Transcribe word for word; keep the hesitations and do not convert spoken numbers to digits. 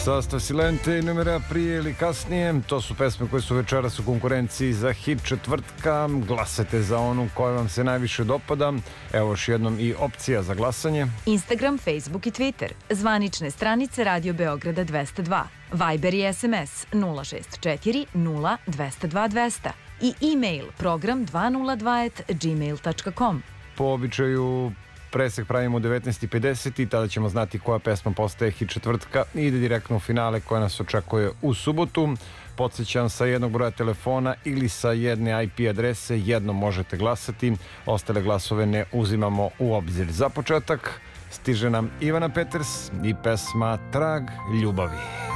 Sastav Silente i numera prije ili kasnije, to su pesme koje su večeras u konkurenciji za hit četvrtka. Glasajte za onu koja vam se najviše dopada. Evo još jednom i opcija za glasanje. Instagram, Facebook i Twitter. Zvanične stranice Radio Beograda dvesta dva. Viber i S M S nula šest četiri nula dvesta dva dvesta. I e-mail program dvesta dva at gmail tačka com. Po običaju presek pravimo u devetnaest i pedeset i tada ćemo znati koja pesma postaje hit četvrtka i ide direktno u finale koja nas očekuje u subotu. Podsjećam, sa jednog broja telefona ili sa jedne I P adrese jednom možete glasati, ostale glasove ne uzimamo u obzir. Za početak stiže nam Ivana Peters i pesma Trag ljubavi.